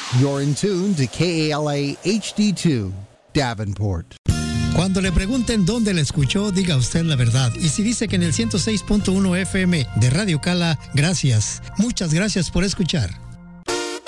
You're in tune to KALA HD2, Davenport. Cuando le pregunten dónde la escuchó, diga usted la verdad. Y si dice que en el 106.1 FM de Radio Cala, gracias. Muchas gracias por escuchar.